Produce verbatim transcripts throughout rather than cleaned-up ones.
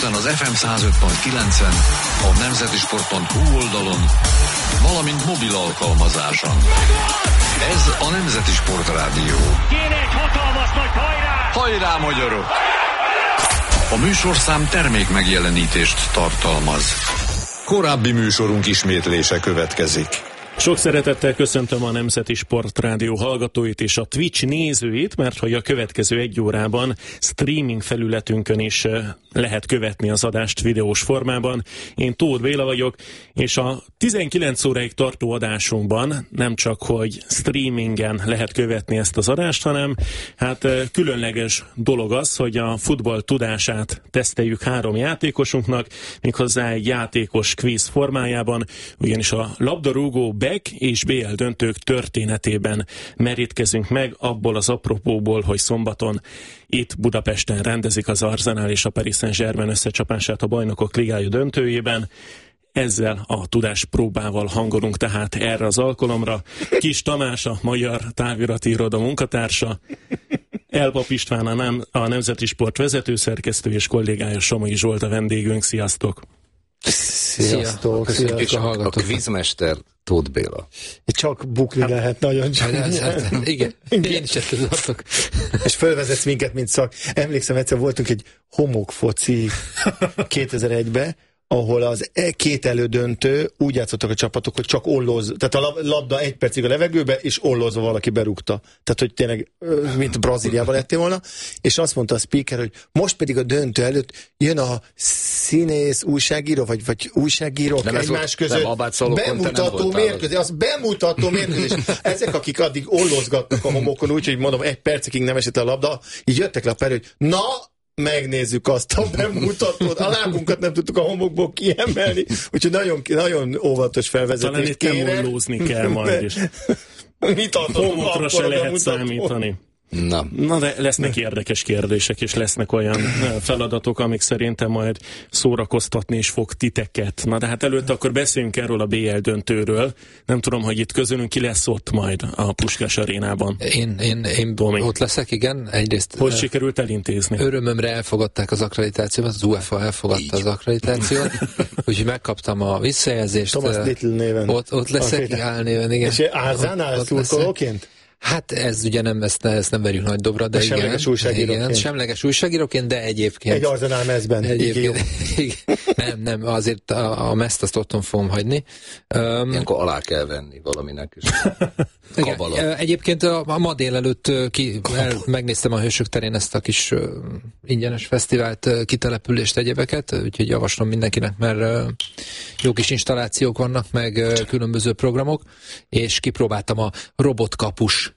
Budapesten az ef em száz öt pont kilencen, a nemzetisport pont hu oldalon, valamint mobil alkalmazáson. Ez a Nemzeti Sport Rádió. Kéne egy hatalmas nagy hajrá! Hajrá, magyarok! A műsorszám termék megjelenítést tartalmaz. Korábbi műsorunk ismétlése következik. Sok szeretettel köszöntöm a Nemzeti Sport Rádió hallgatóit és a Twitch nézőit, mert hogy a következő egy órában streaming felületünkön is lehet követni az adást videós formában. Én Tóth Béla vagyok, és a tizenkilenc óráig tartó adásunkban nem csak, hogy streamingen lehet követni ezt az adást, hanem hát különleges dolog az, hogy a futball tudását teszteljük három játékosunknak, méghozzá egy játékos kvíz formájában, ugyanis a labdarúgó back és bé el döntők történetében merítkezünk meg abból az apropóból, hogy szombaton itt Budapesten rendezik az Arsenal és a Paris Saint-Germain összecsapását a Bajnokok Ligája döntőjében. Ezzel a tudáspróbával hangolunk tehát erre az alkalomra. Kis Tamás, a Magyar Távirati Iroda munkatársa, Elpap István, a, nem, a Nemzeti Sport vezetőszerkesztő, és kollégája Somogyi Zsolt a vendégünk. Sziasztok! Sziasztok! Sziasztok! És a, a kvízmester Tóth Béla. Csak bukni hát, lehet nagyon csak. Hát, igen, én is ezt tudottok. És fölvezetsz minket, mint szak. Emlékszem, egyszer voltunk egy homokfoci kétezer-egyben, ahol az két elődöntő úgy játszottak a csapatok, hogy csak olloz, tehát a labda egy percig a levegőbe, és ollozva valaki berúgta. Tehát, hogy tényleg, mint Brazíliában lettél volna, és azt mondta a speaker, hogy most pedig a döntő előtt jön a színész, újságíró, vagy, vagy újságírók nem egymás között bemutató mérkőzés, az bemutató mérkőzés. Ezek, akik addig ollozgatnak a homokon, úgyhogy mondom, egy percig nem esett a labda, így jöttek le a perő, hogy na, megnézzük azt a bemutatót, a lábunkat nem tudtuk a homokból kiemelni, úgyhogy nagyon, nagyon óvatos felvezetés kéne. Talán itt nem ollózni kell majd is. Mit adom, homokra se lehet számítani. Na. Na, de lesznek érdekes kérdések, és lesznek olyan feladatok, amik szerintem majd szórakoztatni is fog titeket. Na, de hát előtte akkor beszéljünk erről a bé el döntőről. Nem tudom, hogy itt közülünk ki lesz ott majd a Puskás arénában. Én, én, én ott leszek, igen. Egyrészt hogy sikerült elintézni? Örömömre elfogadták az akkreditációt, az u ef á elfogadta Így. az akkreditációt, úgyhogy megkaptam a visszajelzést. Thomas Little néven. Ott, ott leszek, álnéven, igen. És Árzánál szurkolóként? Hát ez ugye nem, ezt, ezt nem verjük nagy dobra, de, de igen. Semleges újságíróként. Igen, semleges újságíróként, de egyébként. Egy Arsenal mezben. Egyébként. nem, nem, azért a, a mezt azt otthon fogom hagyni. Um, Ilyenkor alá kell venni valaminek is. Igen, egyébként a, a ma délelőtt ki, el, megnéztem a Hősök terén ezt a kis uh, ingyenes fesztivált, uh, kitelepülést, egyebeket, úgyhogy javaslom mindenkinek, mert uh, jó kis installációk vannak, meg uh, különböző programok, és kipróbáltam a robotkapus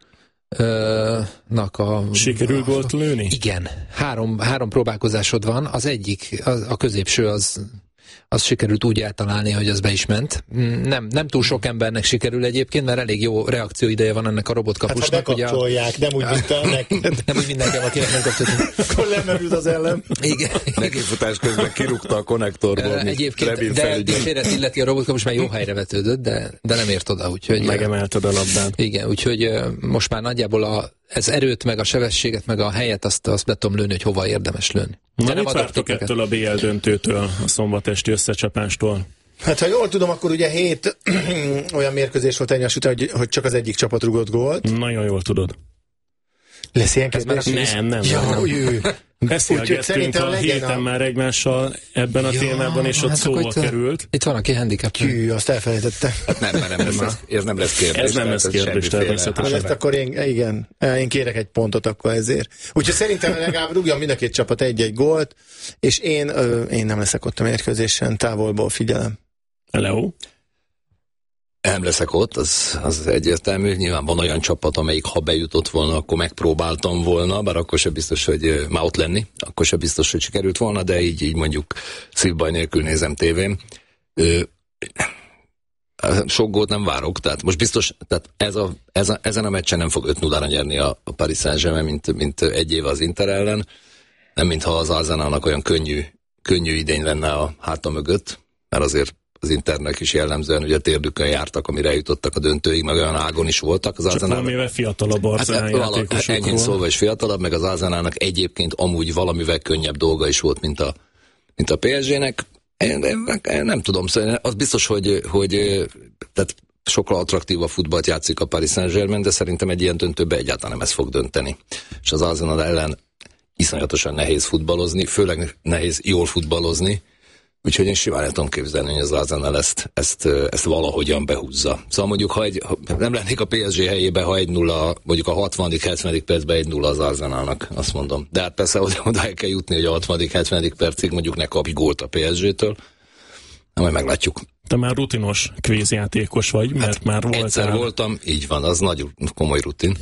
nak a... Sikerül gólt lőni? Igen. Három, három próbálkozásod van. Az egyik, a, a középső az, az sikerült úgy eltalálni, hogy az be is ment. Nem, nem túl sok embernek sikerül egyébként, mert elég jó reakcióideje van ennek a robotkapusnak. Hát ha bekapcsolják, nem úgy, mint a neked. Nem úgy mindenki, akinek nem kapcsoltunk. Akkor lemerült az ellen. Igen. Nekifutás közben kirúgta a konnektorból. Egyébként, de dicséret illeti a robotkapus, mert jó helyre vetődött, de, de nem ért oda. Úgyhogy, megemelted a labdát. Igen, úgyhogy most már nagyjából a, ez erőt, meg a sebességet, meg a helyet, azt, azt be tudom lőni, hogy hova érdemes lőni. Na, mit vártok ettől a bé el döntőtől, a szombatesti összecsapástól? Hát, ha jól tudom, akkor ugye hét olyan mérkőzés volt egymás után, hogy, hogy csak az egyik csapat rugott gólt. Nagyon jól tudod. Lesz ilyen kérdés? Nem, nem. Ja, nem. Ő. Beszélgettünk a héten a... már egymással ebben a ja, témában, és ott hát szóba került. Itt van, aki handicap. Hű, azt elfelejtette. Hát nem, mert nem lesz, ez nem lesz kérdés. Ez nem lesz kérdés, természetesen. Ezt akkor én, igen, én kérek egy pontot akkor ezért. Úgyhogy szerintem legalább rúgjon mind a két csapat egy-egy gólt, és én, én nem leszek ott a mérkőzésen, távolból figyelem. Hello. Nem leszek ott, az, az egyértelmű. Nyilván van olyan csapat, amelyik ha bejutott volna, akkor megpróbáltam volna, bár akkor sem biztos, hogy már ott lenni, akkor sem biztos, hogy sikerült volna, de így, így mondjuk szívbaj nélkül nézem tévén. Ö, sok gólt nem várok, tehát most biztos, tehát ez a, ez a, ezen a meccsen nem fog öt nullára nyerni a, a Paris Saint-Germain, mint, mint egy éve az Inter ellen, nem mintha az Arsenalnak olyan könnyű, könnyű idény lenne a háta mögött, mert azért az Internek is jellemzően, hogy a térdükön jártak, amire jutottak a döntőig, meg olyan ágon is voltak. Az Csak valamivel fiatalabb Arsenal hát, játékosokról. Ennyi szólva is fiatalabb, meg az Arsenalnak egyébként amúgy valamivel könnyebb dolga is volt, mint a, mint a pé es gének. Én, én, én nem tudom, szóval az biztos, hogy, hogy tehát sokkal attraktívabb futballt játszik a Paris Saint-Germain, de szerintem egy ilyen döntőbe egyáltalán nem ez fog dönteni. És az Arsenal ellen iszonyatosan nehéz futballozni, főleg nehéz jól futballozni, úgyhogy én simán el tudom képzelni, hogy az Arsenal ezt, ezt, ezt valahogyan behúzza. Szóval mondjuk, ha, egy, ha nem lennék a pé es gé helyében, ha egy nulla, mondjuk a hatvadik hetvenedik percben egy nulla az Arsenalnak, azt mondom. De hát persze oda, oda el kell jutni, hogy a hatvadik hetvenedik percig mondjuk ne kapj gólt a pé es gétől, majd meglátjuk. Te már rutinos kvízjátékos vagy, mert hát már voltál. Egyszer voltam, így van, az nagy komoly rutin.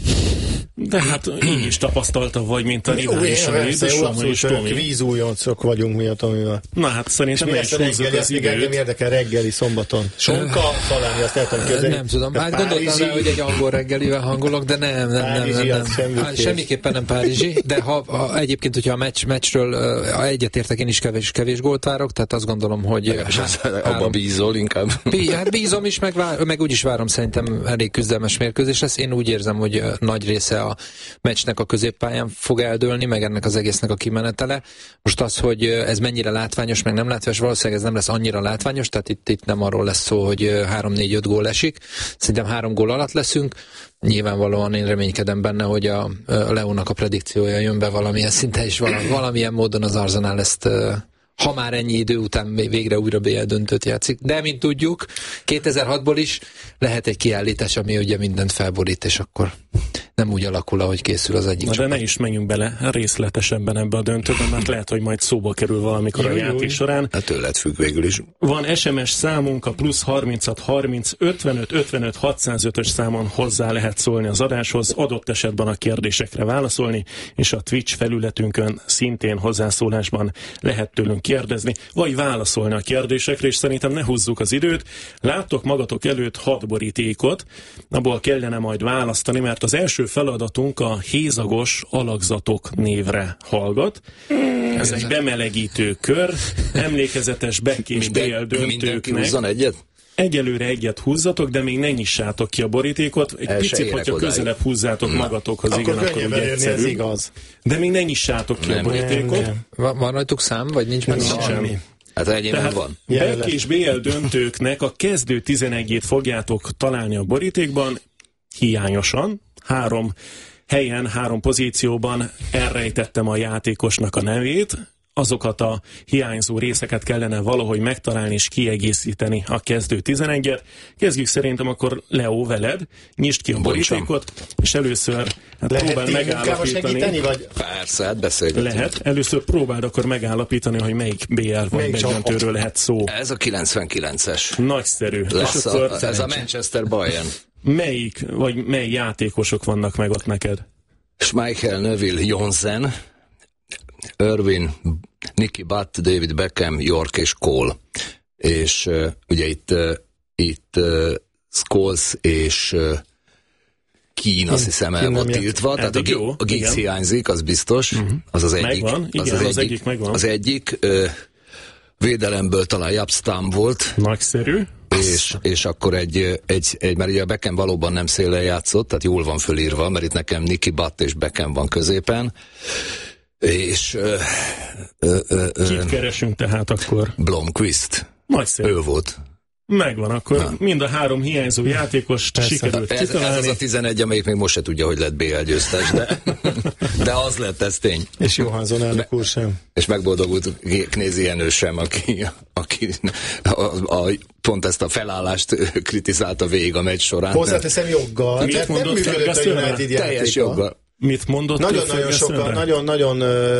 De hát így is tapasztalta vagy, mint a riválisaid, és Somai és Tomi. Kvízújoncok vagyunk mi a Tomival. Na hát szerintem ne is húzzuk az időt. Engem érdekel reggeli szombaton. Sonka, szalámi, azt el tudom képzelni. Nem tudom, hát gondoltam rá, hogy egy angol reggelivel hangolok, de nem, nem, nem, nem, nem. Semmi semmiképpen nem párizsi, de ha, ha egyébként, hogyha a meccs, meccsről uh, egyetértek, én is kevés, kevés gólt várok, tehát azt gondolom, hogy abban bízol inkább. Hát bízom is, meg, vár, meg úgy is várom, szerintem elég küzdelmes mérkőzés lesz. Én úgy érzem, hogy nagy része a meccsnek a középpályán fog eldőlni, meg ennek az egésznek a kimenetele. Most az, hogy ez mennyire látványos, meg nem látványos, valószínűleg ez nem lesz annyira látványos, tehát itt, itt nem arról lesz szó, hogy három négy öt gól esik. Szerintem három gól alatt leszünk. Nyilvánvalóan én reménykedem benne, hogy a Leónak a predikciója jön be valamilyen szinten, és valamilyen módon az Arsenal ezt, ha már ennyi idő után végre újra bé el döntőt játszik. De, mint tudjuk, kétezer-hatból is lehet egy kiállítás, ami ugye mindent felborít, és akkor nem úgy alakul, ahogy készül az egyik. Na, de ne is menjünk bele részletesebben ebbe a döntőben, mert lehet, hogy majd szóba kerül valamikor a játék során. Hát tőled függ végül is. Van es em es számunk, a plusz harminchat harminc ötvenöt ötvenöt hatszázötös számon hozzá lehet szólni az adáshoz, adott esetben a kérdésekre válaszolni, és a Twitch felületünkön szintén hozzászólásban lehet tőlünk kérdezni, vagy válaszolni a kérdésekre, és szerintem ne húzzuk az időt. Láttok magatok előtt hat borítékot, abból kellene majd választani, mert az első feladatunk a hézagos alakzatok névre hallgat. Ez egy bemelegítő kör, emlékezetes Beck és bé el döntőknek. egyet? Egyelőre egyet húzzatok, de még ne nyissátok ki a borítékot. Egy El picit, hogyha odáig. Közelebb húzzátok Na. magatokhoz, akkor igen, akkor ugye egyszerű. Igaz. De még ne nyissátok ki nem, a borítékot. Nem, nem. Van, van rajtuk szám, vagy nincs meg semmi? Hát enyémben van. Beck és bé el döntőknek a kezdő tizenegyét fogjátok találni a borítékban, hiányosan. Három helyen, három pozícióban elrejtettem a játékosnak a nevét. Azokat a hiányzó részeket kellene valahogy megtalálni és kiegészíteni a kezdő tizenegyet. Kezdjük szerintem akkor Leo veled, nyisd ki a borítékot, és először hát próbáld megállapítani. Vagy? Persze, hát beszéljünk. Lehet. Először próbáld akkor megállapítani, hogy melyik bé el vagy megdöntőről lehet szó. Ez a kilencvenkilences. Nagyszerű. Lesz a, ez a Manchester Bayern. Melyik, vagy mely játékosok vannak meg ott neked? Schmeichel, Neville, Jonsen, Irvin, Nicky Butt, David Beckham, York és Cole. És uh, ugye itt, uh, itt uh, Scholes és uh, Keane, azt hiszem el volt tiltva, tehát a, a Giggs hiányzik, az biztos, uh-huh. az az egyik. Megvan, igen, az, az, az egyik, egyik megvan. Az egyik, uh, védelemből talán Japstam volt. Nagyszerű. És, és akkor egy, egy, egy, mert ugye a Beckham valóban nem szélen játszott, tehát jól van fölírva, mert itt nekem Nicky Butt és Beckham van középen. És... Ö, ö, ö, ö, Kit keresünk tehát akkor? Blomqvist. Nagyszerű. Ő volt. Megvan, akkor Na. mind a három hiányzó játékost Persze. sikerült ez, kitalálni. Ez az a tizenegy, amelyik még most se tudja, hogy lett bé el győztes, de, de az lett, ez tény. És Johansson elnök úr sem. És megboldogult Knézi Jenő sem, aki, aki a, a, pont ezt a felállást kritizálta végig a meccs során. Hozzáteszem joggal. Mit mondott Ferguson? Teljes joggal. Mit mondott? Nagyon-nagyon sokan, nagyon-nagyon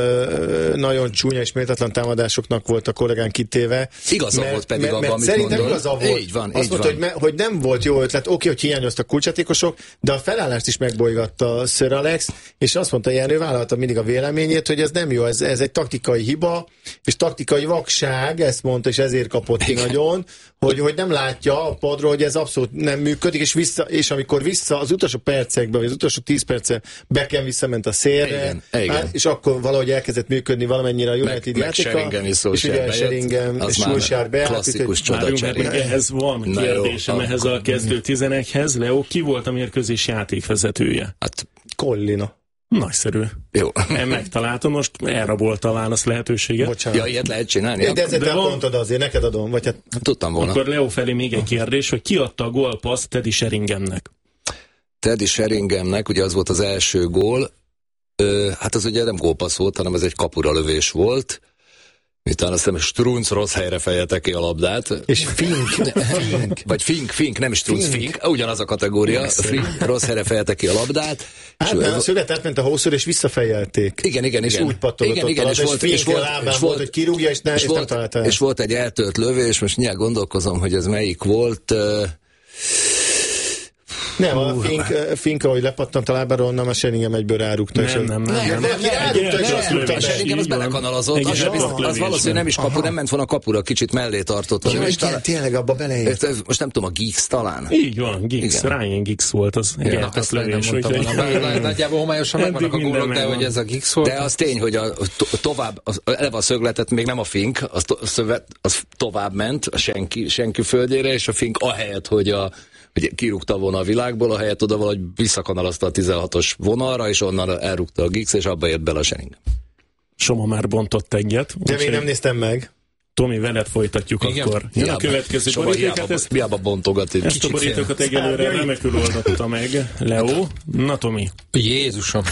nagyon csúnya és méltatlan támadásoknak volt a kollégán kitéve. Igaza mert, volt pedig mert, abban, amit szerintem mondod. Igaza volt. Így van, Azt így mondta, van. hogy, me, hogy nem volt jó ötlet. Oké, hogy hiányoztak kulcsjátékosok, de a felállást is megbolygatta Sir Alex, és azt mondta, Jenő vállalta mindig a véleményét, hogy ez nem jó, ez, ez egy taktikai hiba, és taktikai vakság, ezt mondta, és ezért kapott ki nagyon, hogy, hogy nem látja a padról, hogy ez abszolút nem működik, és, vissza, és amikor vissza az utolsó percekben, vagy az utolsó tíz percen Beckham visszament a szélre, igen, igen. Hát, és akkor valahogy elkezdett működni valamennyire a United meg, játéka, meg és ugye Sheringham és Solskjaer beállt. Klasszikus csodacserék. Ehhez van kérdésem, ehhez a kezdő tizenegyhez. Leo, ki volt a mérkőzés játékvezetője? Hát Collina. Nagyszerű. Jó. Én megtaláltam, most elrabolta a válasz lehetőséget. Bocsánat. Ja, ilyet lehet csinálni? De ezért De van- elmondtad azért, neked adom. Vagy hát... Tudtam volna. Akkor Leo felé még egy kérdés, hogy ki adta a gólpaszt Teddy Sheringhamnek? Teddy Sheringhamnek, ugye az volt az első gól, ö, hát az ugye nem gólpassz volt, hanem ez egy kapura lövés volt, miután azt hiszem Strunz rossz helyre fejelte ki a labdát. És Fink. Fink. Vagy Fink, Fink, nem Strunz, Fink. Fink, ugyanaz a kategória. Fink rossz helyre fejelte ki a labdát. Hát és, a szöget átment a hosszúr, és visszafejelték. igen, igen, És igen. úgy pattogott igen, ott igen, a és labda, volt, és és Fink volt, lábán és volt, hogy kirúgja, és, ne, és, és volt, nem találta el. és volt egy eltört lövés, most nyilván gondolkozom, hogy ez melyik volt. Uh, Nem, a Fink, Fink, ahogy lepattant a lábáról, onnan a Sheringham egyből rárúgta. és Nem, nem, nem. Nem, nem. nem, Ki rárúgta, és azt rúgta a be. Sheringham az Így van. belekanalazott, Egy az, sem zsarok bizt- az lövésben. valószínűleg nem is kapu, nem ment volna kapura, kicsit mellé tartott. Ja, Nem is igen, talán- tényleg abba beleért. Ez- Most nem tudom, a Geeks talán. Így van, Giggs, Igen. Ryan Giggs volt az egy Ja, eltört Ezt nem lövés. mondtam úgyhogy- volna. Bár Nagyjából homályosan megvannak a Eddig minden gólok, de megvan. hogy ez a Giggs volt. De az tény, hogy a to- tovább, az, eleve a szögletet még nem a Fink, az, to- szövet, az tovább ment a senki, senki földjére, és a Fink ahelyett, hogy a hogy kirúgta volna a világból, ahelyett oda valahogy visszakanalazta a tizenhatos vonalra, és onnan elrúgta a Giggs, és abba ért bele a Sheringham. Soma már bontott egyet. De még úgyhogy nem néztem meg. Tomi, veled folytatjuk Igen. akkor. Jön a következő Soha boríték, hiába, hát ezt, hiába bontogat egy ezt a kicsit. borítékot egyelőre remekül oldotta meg Leo. Na Tomi, Jézusom.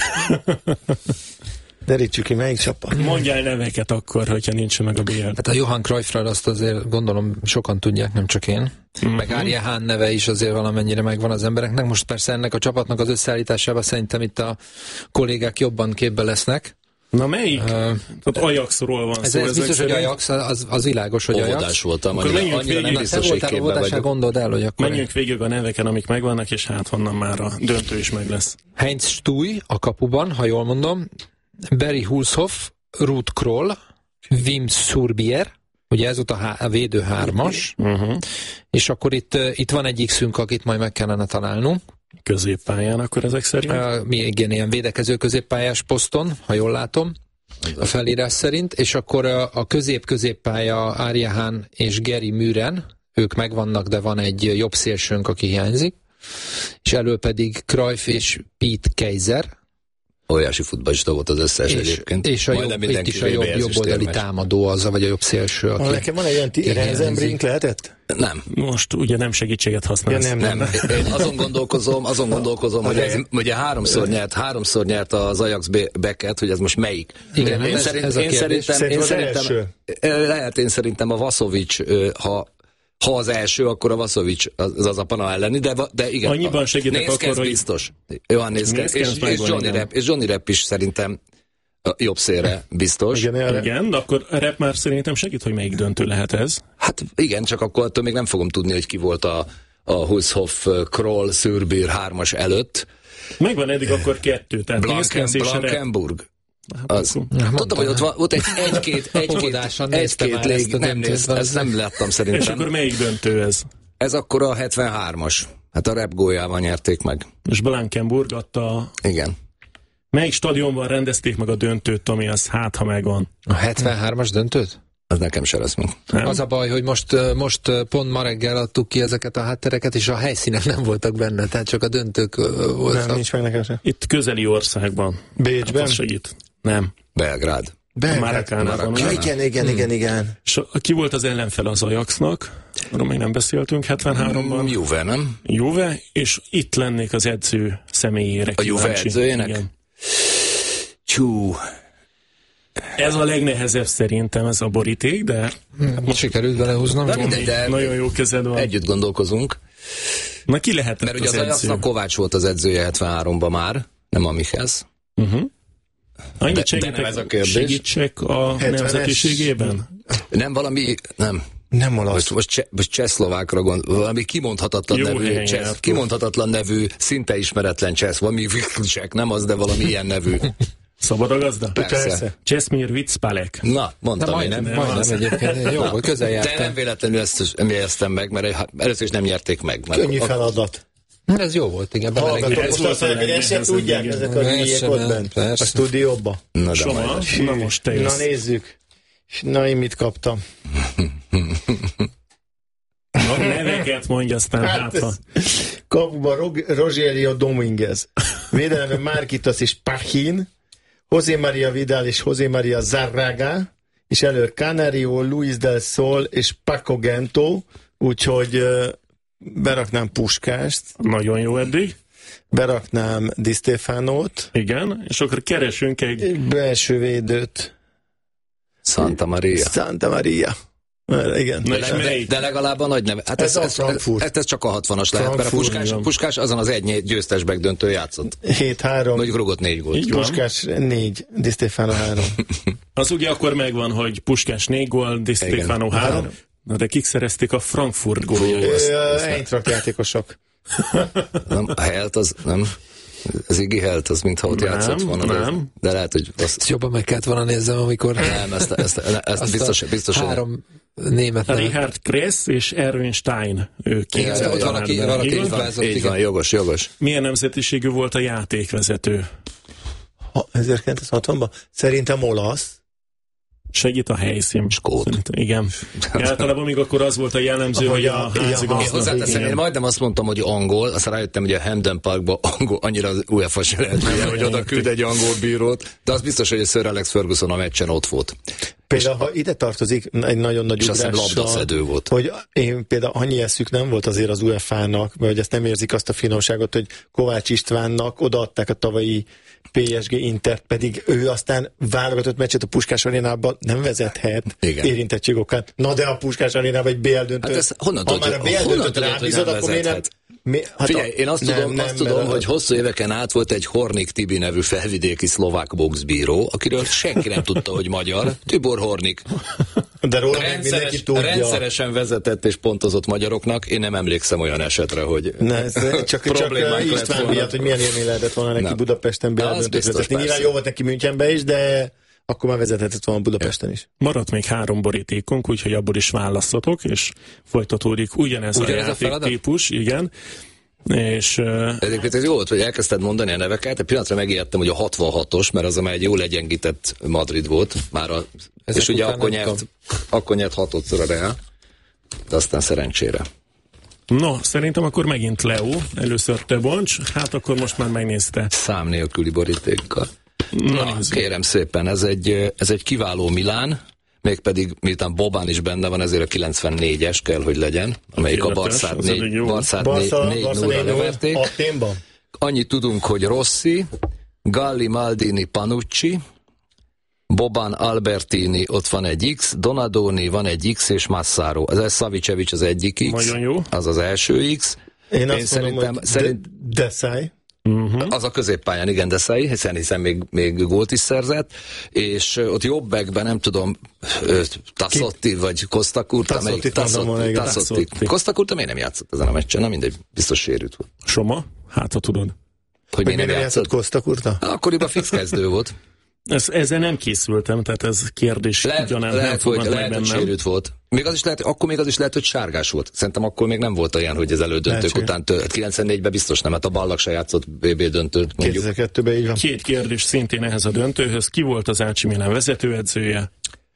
Derítsük ki, melyik csapat? mondjál neveket akkor, hogyha nincs meg a bé el. Hát a Johan Cruyffról azt azért gondolom sokan tudják, nem csak én. Uh-huh. Meg Arjen Hahn neve is azért valamennyire megvan az embereknek. Most persze ennek a csapatnak az összeállításában szerintem itt a kollégák jobban képbe lesznek. Na melyik? Uh, Tehát Ajaxról van ez, szó. ez ezek biztos, hogy szerint. Ajax, az, az világos, hogy Ajax. Óvodás voltam, Akkor annyira, menjünk annyira végig. nem Na, Te biztos, hogy voltál képben óvodásán, vagyok. gondold el, hogy akkor... Menjünk végig a neveken, amik megvannak, és hát honnan már a döntő is meg lesz. Heinz Stúj a kapuban, ha jól mondom. Barry Hulshoff, Ruud Kroll, Wim Surbier, ugye ez ott a, há- a védő hármas, Uh-huh. és akkor itt, uh, itt van egy X-ünk, akit majd meg kellene találnunk. Középpályán akkor ezek szerint. Uh, mi igen, ilyen védekező középpályás poszton, ha jól látom, a felírás szerint, és akkor uh, a közép-középpálya Arjen Hahn és Gary Müren, ők megvannak, de van egy jobb szélsőnk, aki hiányzik, és elő pedig Cruyff és Pete Keizer, Óriási futballista volt az összes és, egyébként. és a Majdnem jobb, itt mindenki is a jobb, vé bé es jobb oldali térmes. támadó az, vagy a jobb szélső, aki... Ah, nekem van egy olyan Ki Renzenbrink, lehetett? Nem. Most ugye nem segítséget használsz. Ja, nem, Nem, én azon gondolkozom, azon gondolkozom, hogy ez ugye háromszor nyert, háromszor nyert az Ajax Becket, hogy ez most melyik. Igen, én, ez- szerint, ez a én kérdés. szerintem, én Szerintem az szerintem lehet, én szerintem a Vasovic, ha ha az első, akkor a Vasovic az, az a Pana elleni, de, de igen. Annyiban segítek Nézkens akkor, hogy- biztos. Johan Nézkens, Nézkens és, és, megvan, Johnny igen. Rep, és Johnny Rep is szerintem a jobb szélre biztos. Igen, erre. Igen, de akkor a rep már szerintem segít, hogy melyik döntő lehet ez. Hát igen, csak akkor attól még nem fogom tudni, hogy ki volt a, a Hulshoff, Kroll, Szürbier hármas előtt. Megvan eddig akkor kettő, tehát Blanken, Nézkens és a rep. Blankenburg. Az. Hát, Tudtam, hogy ott va- volt egy egy-két, egy-két, Óvodásan nézte egy-két már lég, ezt a nem döntőt, néztem, ezt valószínűleg. nem láttam És szerintem. akkor melyik döntő ez? Ez akkor a hetvenhármas. Hát a rep góljával nyerték meg. És Blankenburg adta... Igen. Melyik stadionban rendezték meg a döntőt, ami az hát, ha megvan? A hetvenhármas döntőt? Az nekem se lesz meg. Nem? Az a baj, hogy most, uh, most uh, pont ma reggel adtuk ki ezeket a háttereket, és a helyszínen nem voltak benne, tehát csak a döntők uh, voltak. Nem, nincs meg nekem sem. Itt közeli országban. Hát Bécsben? az segít. Nem. Belgrád. Marakánában. Ja, ugye? igen, igen, igen, igen. És a- ki volt az ellenfel az Ajaxnak? Arról még nem beszéltünk, hetvenháromban. Juve, nem? Juve, és itt lennék az edző személyére A Juve kíváncsi. edzőjének? Igen. Csú. Ez a legnehezebb szerintem, ez a boríték, de Hmm, sikerült belehúznom. De mindegy, de nagyon jó kezed van. együtt gondolkozunk. Na ki lehetett Mert ugye az az edző? Ajaxnak Kovács volt az edzője hetvenháromban már, nem a Michels. Uh-huh. Annyit De- de segítek, nem ez a kérdés. segítsek a hetvenes nemzetiségében? Nem valami, nem. Nem olasz. Most, most, cse, most csehszlovákra gondol, valami kimondhatatlan Jó nevű, helyen csesz, jártunk. kimondhatatlan nevű, szinte ismeretlen csesz, valami Viklcsek, nem az, de valami ilyen nevű. Szabad a gazda? Persze. Persze. Cseszmír Viczpalek. Na, De mondtam én, nem? majdnem, majdnem egyébként. Jó, hogy közel De nem jártam. véletlenül ezt emlékeztem meg, mert hát először is nem nyerték meg. Mert Könnyű a- feladat. Ez jó volt, igen. Hallgatok, Bemelegített. Ez most volt azt a mondják, hogy ezt sem legnehezebb, tudják igen. ezek a Persze, hülyék ott nem, bent. persze. A stúdióba. Na, de Soma, majd. na most te Na jössz. nézzük. És na, én mit kaptam? A neveket mondj aztán, hát, Hát ha. kapuba Rog- Rogelio Dominguez, védelemben Marquitos és Pachin, José María Vidal és José María Zarraga, és elő Canario, Luis del Sol és Paco Gento, úgyhogy uh, beraknám Puskást. Nagyon jó eddig. Beraknám Di Stefánót. Igen, és akkor keresünk egy... Belső védőt. Santa Maria. Santa Maria. Igen. Na, De, de, de legalább a nagy neve. Hát ez, ez, ez, ez, ez, ez csak a hatvanas lehet, mert a Puskás, Puskás azon az egy győztes megdöntő játszott. hét három. Mondjuk rúgott négy gólt. Puskás négy, Di Stefano három. Az ugye akkor megvan, hogy Puskás négy gól, Di Stefano három. Na de kik szerezték a Frankfurt góljait? Eintracht játékosok. Nem, a Helt az nem... Az Iggy Helt, az mintha ott nem, játszott volna. Nem. De, de lehet, hogy... Azt... Ezt jobban meg kellett volna nézzem, amikor... Nem, ezt, ezt, ezt biztos, biztos... Három német nem. Richard Kress és Erwin Stein. Ők Igen, ja, ott valaki, valaki így van, így van, jogos, jogos. Milyen nemzetiségű volt a játékvezető? Ha, ezerkilencszázhatvanban? Szerintem olasz. Segít a helyszín. Skót. Szerintem, igen. Általában még akkor az volt a jellemző, hogy a házigazda. Én hozzáteszem, én majdnem azt mondtam, hogy angol, aztán rájöttem, hogy a Hampden Parkban angol, annyira az UEFA se lehet, hogy, hogy oda küld egy angol bírót, de az biztos, hogy a Sir Alex Ferguson a meccsen ott volt. Például, ha ide tartozik egy nagyon nagy ugrással, volt. hogy én például annyi eszük nem volt azért az u ef á-nak, vagy ezt nem érzik azt a finomságot, hogy Kovács Istvánnak odaadták a tavalyi pé es gé Intert, pedig ő aztán válogatott meccset a Puskás arénában nem vezethet érintettség okán. Na de a Puskás arénában egy bé el döntő. Hát ez honnan ha már a bé el döntőt rábízod, akkor miért nem... Mi, hát Figyelj, én azt nem, tudom, nem, azt tudom mert... hogy hosszú éveken át volt egy Hornik Tibi nevű felvidéki szlovák boxbíró, akiről senki nem tudta, hogy magyar. Tibor Hornik. De róla Rendszeres, mindenki tudja. Rendszeresen vezetett és pontozott magyaroknak. Én nem emlékszem olyan esetre, hogy ne, ez csak, csak István miatt, hogy milyen élmény lehetett volna neki nem. Budapesten bé el döntőt vezetni. Nyilván jó volt neki Münchenben is, de akkor már vezethetett volna Budapesten is. Maradt még három borítékunk, úgyhogy abból is választatok, és folytatódik ugyanez, ugyanez a játéktípus, igen. És, uh... Egyébként ez jó volt, hogy elkezdted mondani a neveket, egy pillanatra megijedtem, hogy a hatvanhatos, mert az már egy jó legyengített Madrid volt, már a, és ugye akkor nyert, akkor nyert hatodszor a Real, de aztán szerencsére. No, szerintem akkor megint Leo, először te bonts, hát akkor most már megnézte. Szám nélküli borítékkal. Na, Na kérem szépen, ez egy, ez egy kiváló Milán, mégpedig miután Bobán is benne van, ezért a kilencvennégyes kell, hogy legyen, amelyik a Barszát négy nulla leverték. Annyit tudunk, hogy Rossi, Galli, Maldini, Panucci, Boban, Albertini, ott van egy X, Donadoni, van egy X, és Massaro. Ez Savicevic az egyik X, az az első X. Én, Én szerintem... Mondom, szerint... De, Desai. Uh-huh. Az a középpályán, igen, Desai, hiszen, hiszen még, még gólt is szerzett, és ott jobbekben, nem tudom, Tassotti vagy Costa Curta, Tassotti, Tassotti, Tassotti. Costa Curta miért nem játszott ezen a meccsen? Nem mindegy, biztos sérült volt. Soma? Hát, ha tudod. Hogy miért nem játszott? játszott Costa Curta? Akkoriban fix kezdő volt. Ez, ezzel nem készültem, tehát ez kérdés. Lehet, ugyanán, lehet, hogy, lehet hogy sérült volt. Még az is lehet, akkor még az is lehet, hogy sárgás volt. Szerintem akkor még nem volt olyan, hogy az elődöntők után tört. kilencvennégyben biztos nem, hát a Ballag se játszott bé bé döntőt. kétezer-kettőben így van. Két kérdés szintén ehhez a döntőhöz. Ki volt az á cé Milan vezetőedzője?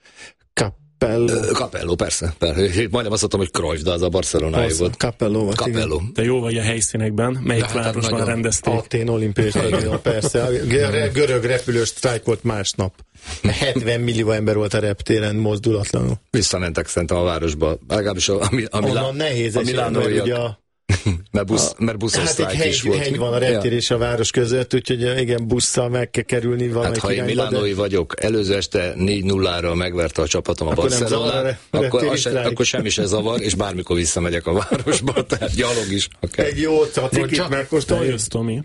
Capello. Capello, persze. persze. Majdnem azt mondtam, hogy Cruyff, de az a Barcelonai volt. Capello volt, Capello. De jó vagy a helyszínekben. Melyik hát városban rendezték? Atén olimpiai stadion, persze. A görög repülős sztrájkolt másnap. hetven millió ember volt a reptéren mozdulatlanul. Visszamentek szerintem a városba. Legalábbis a, a, a, Milá- nehéz, a milánóiak. mert, busz, mert buszos hát sztrájk egy is hegy, volt. hegy van a reptér és a város között, úgyhogy igen, busszal meg kell kerülni valamelyik hát, ha én milánói de... vagyok, előző este négy nullára megverte a csapatom a Barcelonát, akkor, akkor, akkor semmi se zavar, és bármikor visszamegyek a városba, tehát gyalog is. Okay. Egy jó cacikit megkóstolni. Jössz, Tomi.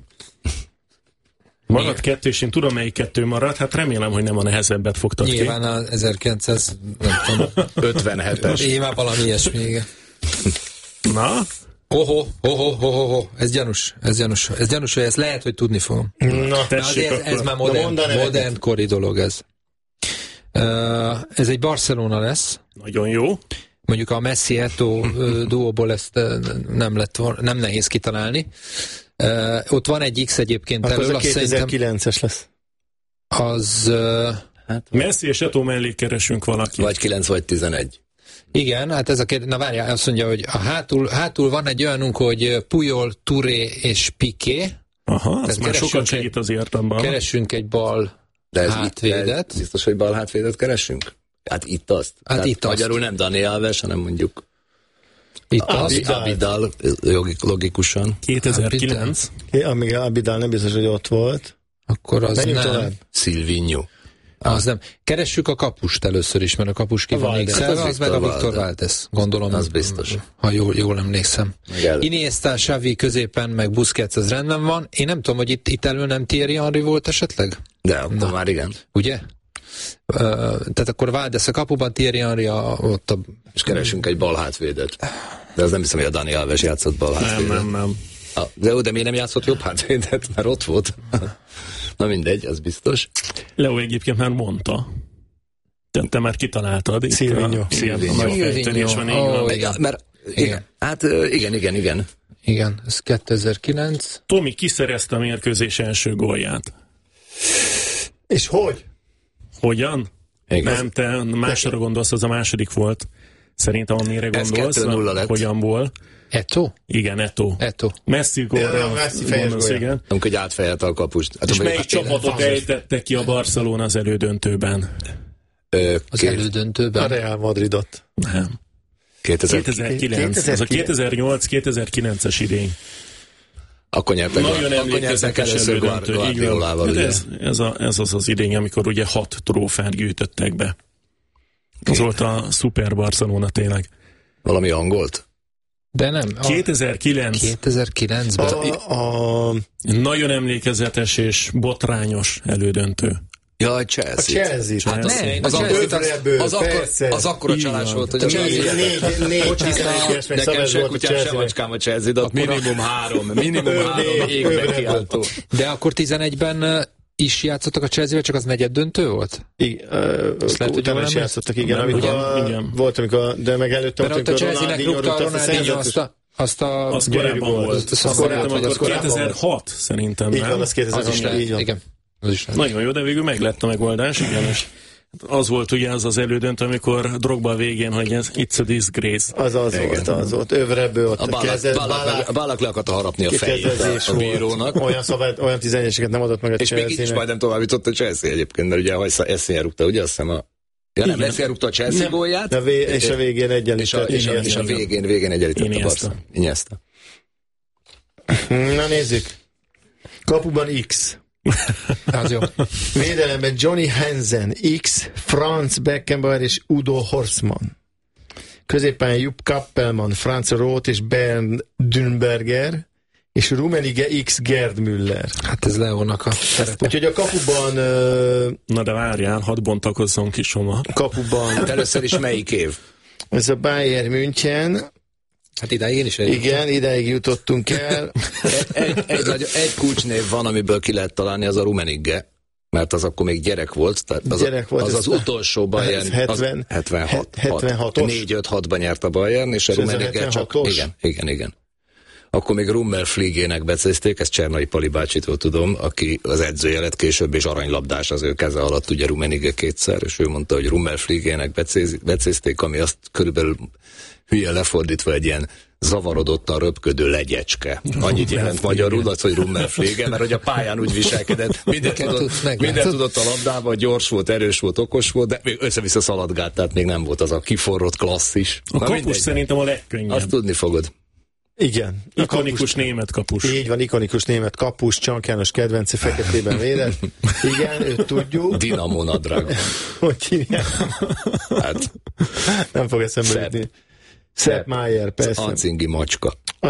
Marad kettő, és én tudom, melyik kettő marad, hát remélem, hogy nem a nehezebbet fogtad ki. Nyilván az ezerkilencszázötvenhetes. Nyilván valami ilyesmi. Na? Hoho, hoho, hoho, ho. Ez gyanús, ez gyanús, ez gyanús, hogy ezt lehet, hogy tudni fogom. Na, tessék, ez, ez már modern, modern kori dolog ez. Uh, ez egy Barcelona lesz. Nagyon jó. Mondjuk a Messi-Eto'o uh, duóból ezt uh, nem lett, nem nehéz kitalálni. Uh, ott van egy X egyébként. Akkor elől, az a kétezer-kilences lesz. Az... Uh, hát, Messi és Eto'o mellé keresünk valaki. Vagy kilenc vagy tizenegy. Igen, hát ez a kérdés, na várjál, azt mondja, hogy a hátul, hátul van egy olyanunk, hogy Puyol, Touré és Piqué. Aha, ez már sokat segít az értemben. Keresünk egy bal de ez hátvédet. Itt, biztos, hogy bal hátvédet keresünk? Hát itt azt. Hát Tehát itt magyarul azt. nem Dani Alves, hanem mondjuk Itt Abidal, azt. Abidal logikusan. kétezer-kilenc. Amíg Abidal nem biztos, hogy ott volt. Akkor az Menjünk nem. tovább. Silvinho. Az nem. Keressük a kapust először is, mert a kapus ki van Valdes. X-elve, Hát az az meg a Victor Victor Valdes. Valdes, gondolom. Az biztos. Ha jól, jól emlékszem. Meg Iniesta, Xavi középen, meg Busquets, az rendben van. Én nem tudom, hogy itt, itt elő nem Thierry Henry volt esetleg? De akkor Na. már igen. Ugye? Uh, tehát akkor Valdes a kapuban, Thierry Henry a, ott a... És keresünk egy bal hátvédet. De az nem hiszem, hogy a Dani Alves játszott bal Nem, hátvédet. nem, nem. Ah, de jó, de miért nem játszott jobb hátvédet? Mert ott volt. Na mindegy, az biztos. Leo egyébként már mondta. Te, te már kitaláltad. itt Silvinho. a- Igen, a Silvinho. nagy fejtörés van, így Ó, van. igen. Ja, mert igen. Igen. Hát ö, igen, igen, igen. Igen, ez kétezer-kilenc. Tomi kiszerezte a mérkőzés első gólját. És hogy? Hogyan? Igen. Nem, te másra gondolsz, az a második volt. Szerintem amire Ez gondolsz. kettő nulla lett. Hogyanból? Eto? Igen, Eto. Eto. Messi Ja, gólra Messi fejes gondolsz, gólja. igen. Amikor átfejelte a kapust. Hát, És vagy- melyik csapatot ejtette ki a Barcelona az elődöntőben? Ö, Az két- A elődöntőben? Real Madridot. Nem. kétezer kétezer-kilenc. Ez a kétezer-nyolc-kétezer-kilences idény. Akkor nyertek, Nagyon akkor nyertek emlékezetes először elődöntő. Így van. Guardiolával, Hát ugye? ez, ez, a, ez az az idény, amikor ugye hat trófát gyűjtöttek be. Az volt a Super Barcelona tényleg. Valami angolt? De nem. A kétezer-kilenc. kétezer-kilencben. A, a, Nagyon emlékezetes és botrányos elődöntő. Ja, a a Chelsea. Chelsea. Hát az, Ne, az, a akkor, Chelsea-ből, az, akkor, persze. az akkora Így csalás van. volt, hogy a Chelsea... Négy, négy, négy, tizenegy éves meg Nekem Szabes se volt a kutyám, se Chelsea. macskám a Chelsea, de ott minimum három, minimum Ő három négy, égbe ő kiáltó. De akkor tizenegyben is játszottak a Chelsea-vel, csak az negyed döntő volt? Igen, lehet, hogy utána jól is emlékszem. játszottak, igen, Nem, amikor igen, igen. volt, amikor, de meg előtte Mert ott a Chelsea-nek rúgta a Ronaldinho azt a... Azt a... Az gyönyörű korábban volt. volt. Az Azt korábban szerintem volt, akkor az korábban volt. kétezer-hat szerintem, Így nem? van, az Az is kétezer-hat, lehet, így van. igen. Az is lehet. Nagyon jó, de végül meg lett a megoldás, igen, és az volt ugye az az elődöntő, amikor Drogba végén, hogy ez it's a disgrace. Az az volt, az volt. Övreből ott A Bálak, Bálak, a Bálak le akarta harapni a fejét kezdezés a, a bírónak. volt. Olyan, szabály, olyan tizenegyeseket nem adott meg a És még így is Chelsea-nek. majdnem továbbított a Chelsea egyébként, mert ugye Eszén rúgta, ugye azt hiszem a... Ja nem, Igen. Eszén rúgta a Chelsea Nem. gólját. De a vé- és a végén És a, egyenlített. és a, és a végén, végén egyenlített a Iniesta. Barca. Iniesta. Na nézzük. Kapuban X. Az jó. Védelemben Johnny Hansen, X, Franz Beckenbauer és Udo Horstmann. Középen Jupp Kappelmann, Franz Roth és Bernd Dünberger, és Rummenigge X Gerd Müller. Hát ez Leónak a szerepe. Úgyhogy a kapuban uh, Na de várjál, hadd bontakozzon ki Soma. kapuban Hát először is melyik év? ez a Bayern München. Hát idáig én is egy. Igen, ideig jutottunk el. Egy, egy, nagy, egy kulcsnév van, amiből ki lehet találni, az a Rummenigge, mert az akkor még gyerek volt, tehát az Gyerek volt, az, ez az utolsó Bayern, ez hetven az hetvenhat, hetvenhatos. négy öt hatban nyert a Bayern, és a És ez a Rummenigge csak, hetvenhatos? igen, igen, igen. Akkor még Rummel Fligének becézték, ezt Csernai Pali bácsitól tudom, aki az edzője lett később, és aranylabdás az ő keze alatt, ugye Rummenigge kétszer, és ő mondta, hogy Rummel Fligének becéz, becézték, ami azt körülbelül hülye lefordítva egy ilyen zavarodottan röpködő legyecske. Annyit jelent magyarul, az, hogy Rummel Flige, mert hogy a pályán úgy viselkedett, minden tudott, minden tudott a labdában, gyors volt, erős volt, okos volt, de még össze-vissza szaladgált, tehát még nem volt az a kiforrott klasszis. A kapus szerintem a legkönnyebb. Azt tudni fogod. Igen. A Ikonikus kapus- német kapus. Így van, ikonikus német kapus, Csank János kedvence, feketében védett. Igen, őt tudjuk. Dinamo nadrág. Hogy hívják? Hát, Nem fog eszembe Sepp. jutni. Sepp Maier, persze. ancingi macska. Ö,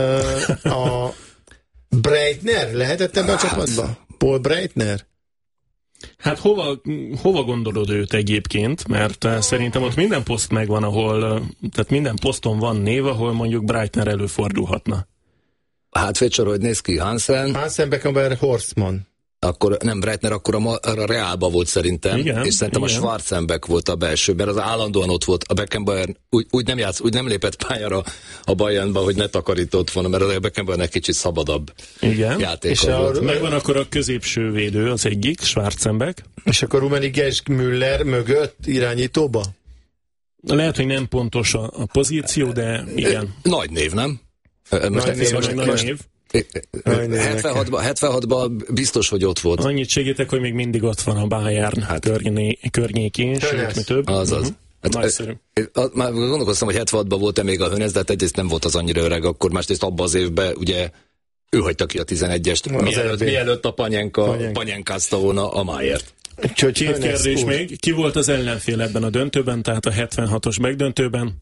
a Breitner lehetett ebben a csapatban? Paul Breitner? Hát hova, hova gondolod őt egyébként? Mert uh, szerintem ott minden poszt megvan, ahol, uh, tehát minden poszton van név, ahol mondjuk Breitner előfordulhatna. Hátvédsor, hogy néz ki? Hansen, Hansen, Beckenbauer, Horstmann. akkor nem Breitner, akkor a, ma- a Reálba volt szerintem, Igen, és szerintem igen. a Schwarzenbeck volt a belső, mert az állandóan ott volt, a Beckenbauer úgy, úgy nem játsz, úgy nem lépett pályára a Bayernba, hogy ne takarított volna, mert a Beckenbauernek kicsit szabadabb Igen. játéka És a- volt. Megvan akkor a középső védő, az egyik, Schwarzenbeck. És akkor Rummenigge és Müller mögött irányítóba? Lehet, hogy nem pontos a, a pozíció, de igen. Nagy név, nem? Most Nagy név, most, nagy most, név. hetvenhatban, hetvenhatban biztos, hogy ott volt. Annyit segítek, hogy még mindig ott van a Bayern hát, környé, környékén, sőt, mi több. Azaz. Uh-huh. Hát, nagyszerű. Már gondolkoztam, hogy hetvenhatban volt-e még a Hönes, de hát egyrészt nem volt az annyira öreg, akkor másrészt abban az évben ugye ő hagyta ki a tizenegyest, mielőtt, mielőtt a Panyenka, Panyenkázta volna a Mayert. Két kérdés még. Ki volt az ellenfél ebben a döntőben, tehát a hetvenhatos megdöntőben?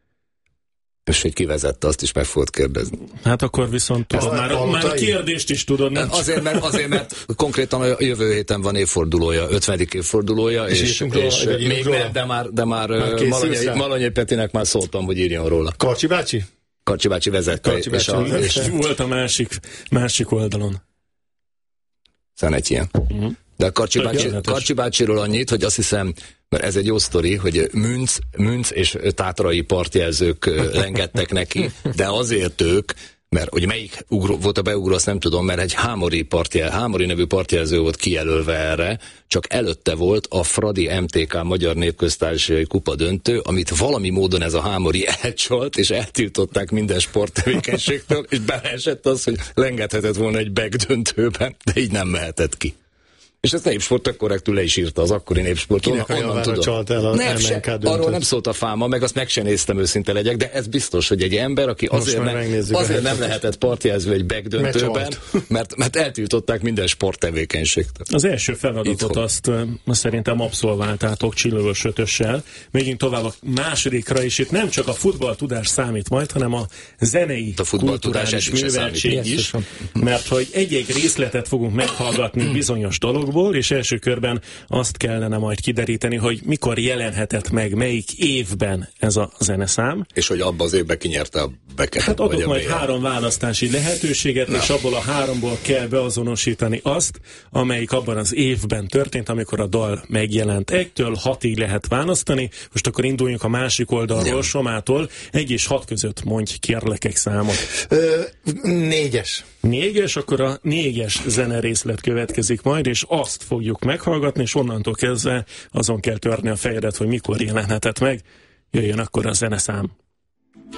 És hogy kivezette, azt is meg fogod kérdezni. Hát akkor viszont tudod, már, már a kérdést is tudod. Nem? Azért, mert, azért, mert konkrétan a jövő héten van évfordulója, ötvenedik évfordulója, és, és, és róla, még róla? nem, de már, de már, már Malonyai, Malonyai Petinek már szóltam, hogy írjon róla. Karcsi bácsi? Karcsi bácsi vezette. Karcsi bácsi és a, és volt a másik, másik oldalon. Szóval egy ilyen. Uh-huh. De a Karcsi, bácsi, Karcsi bácsiról annyit, hogy azt hiszem, mert ez egy jó sztori, hogy Münc, Münc és tátrai partjelzők lengettek neki, de azért ők, mert hogy melyik ugró, volt a beugró, azt nem tudom, mert egy Hámori partjel, Hámori nevű partjelző volt kijelölve erre, csak előtte volt a Fradi em té ká Magyar Népköztársasági Kupa döntő, amit valami módon ez a Hámori elcsalt, és eltiltották minden sporttevékenységtől, és beleesett az, hogy lengethetett volna egy back döntőben, de így nem mehetett ki. És ezt a Népsport tök korrektül le is írta, az akkori Népsport. Kinek a javára csalt el a nem, se, arról nem szólt a fáma, meg azt meg sem néztem, őszinte legyek, de ez biztos, hogy egy ember, aki azért, ne, azért nem lehetett partjelző egy back döntőben, mert, mert eltiltották minden sporttevékenységtől. Az első feladatot azt, azt szerintem abszolváltátok Csillagos ötössel. Megyünk tovább a másodikra, és itt nem csak a futballtudás számít majd, hanem a zenei, a kulturális műveltség is, mert hogy egy-egy részletet fogunk meghallgatni bizonyos dolog, és első körben azt kellene majd kideríteni, hogy mikor jelenhetett meg, melyik évben ez a zeneszám. És hogy abban az évben kinyerte a beket. Hát adok majd három választási lehetőséget, Na. és abból a háromból kell beazonosítani azt, amelyik abban az évben történt, amikor a dal megjelent. Egytől hatig lehet választani, most akkor induljunk a másik oldalról, ja. Somától. Egy és hat között mondj kérlek egy számot. Ö, négyes. Négyes, akkor a négyes zenerészlet következik majd, és azt fogjuk meghallgatni, és onnantól kezdve azon kell törni a fejedet, hogy mikor jelenhetett meg. Jöjjön akkor a zeneszám.